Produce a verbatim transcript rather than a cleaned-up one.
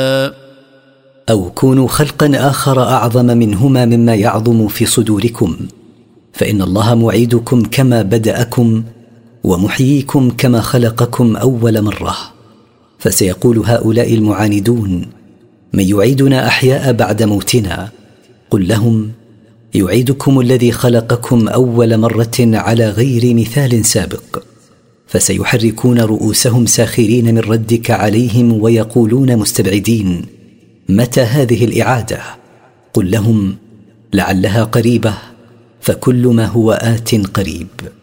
أو كونوا خلقا آخر أعظم منهما مما يعظم في صدوركم، فإن الله معيدكم كما بدأكم ومحييكم كما خلقكم أول مرة. فسيقول هؤلاء المعاندون: من يعيدنا أحياء بعد موتنا؟ قل لهم: يعيدكم الذي خلقكم أول مرة على غير مثال سابق. فسيحركون رؤوسهم ساخرين من ردك عليهم ويقولون مستبعدين: متى هذه الإعادة؟ قل لهم: لعلها قريبة، فكل ما هو آت قريب.